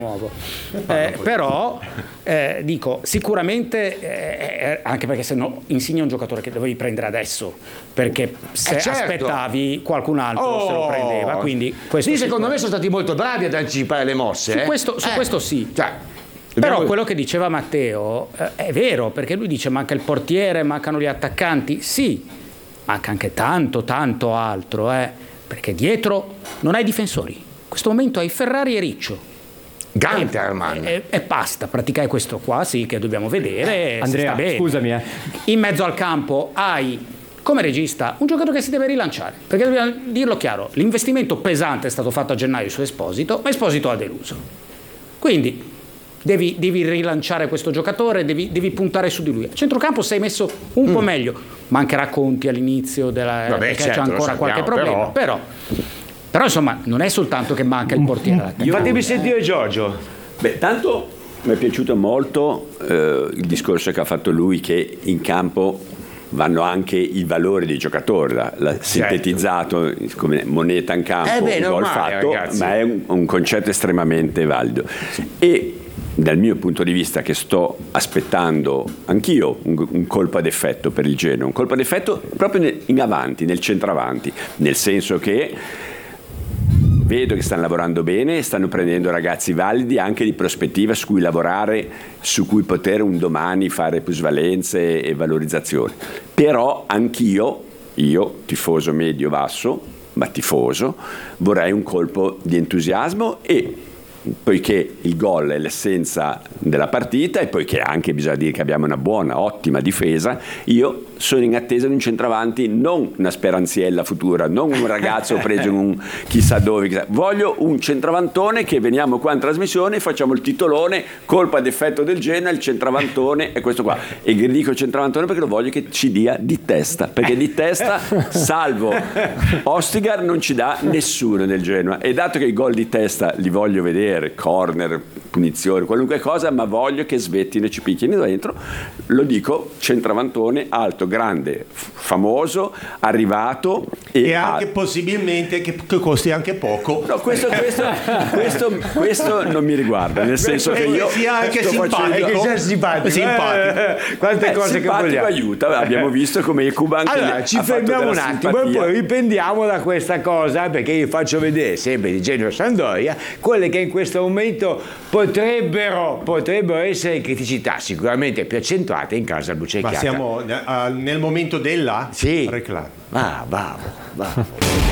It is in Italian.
nuovo. Però dico sicuramente anche perché se no Insigne è un giocatore che dovevi prendere adesso, perché se aspettavi qualcun altro se lo prendeva, quindi sì, secondo me sono stati molto bravi ad anticipare le mosse su questo sì, però quello che diceva Matteo è vero, perché lui dice manca il portiere, mancano gli attaccanti, sì, manca anche tanto altro, perché dietro non hai difensori, in questo momento hai Ferrari e Riccio. Ganterman e basta, praticare questo qua sì che dobbiamo vedere. Andrea, scusami in mezzo al campo hai come regista un giocatore che si deve rilanciare, perché dobbiamo dirlo chiaro, l'investimento pesante è stato fatto a gennaio su Esposito, ma Esposito ha deluso, quindi devi rilanciare questo giocatore, devi puntare su di lui. A centrocampo sei messo un po' meglio, mancherà Conti all'inizio perché c'è ancora qualche problema, però insomma non è soltanto che manca il portiere. Fatemi sentire Giorgio. Tanto mi è piaciuto molto il discorso che ha fatto lui, che in campo vanno anche i valori dei giocatori, l'ha sintetizzato come moneta in campo, gol fatto, ragazzi. Ma è un concetto estremamente valido. E dal mio punto di vista, che sto aspettando anch'io un colpo ad effetto per il Genoa, un colpo ad effetto proprio in avanti, nel centravanti, nel senso che vedo che stanno lavorando bene, stanno prendendo ragazzi validi anche di prospettiva su cui lavorare, su cui poter un domani fare plusvalenze e valorizzazioni. Però anch'io, tifoso medio-basso, ma tifoso, vorrei un colpo di entusiasmo, e poiché il gol è l'essenza della partita e poiché anche bisogna dire che abbiamo una buona, ottima difesa, io sono in attesa di un centravanti, non una speranziella futura, non un ragazzo preso in un chissà dove, voglio un centravantone che veniamo qua in trasmissione, facciamo il titolone, colpo ad effetto del Genoa, il centravantone è questo qua, e dico centravantone perché lo voglio che ci dia di testa, perché di testa salvo Ostigar non ci dà nessuno nel Genoa, e dato che i gol di testa li voglio vedere, corner, punizioni, qualunque cosa, ma voglio che svettino e ci picchino dentro, lo dico, centravantone alto, grande, famoso, arrivato e anche possibilmente che costi anche poco. No, questo non mi riguarda, nel senso che io sia anche simpatico. Quante cose che vogliamo. Aiuta, abbiamo visto come il Cuban. Allora ci fermiamo un attimo e poi riprendiamo da questa cosa, perché io faccio vedere sempre di Genoa Sampdoria quelle che in questo momento potrebbero essere criticità sicuramente più accentuate in casa Bucecchiata. Ma siamo nel momento della reclamo. Bravo.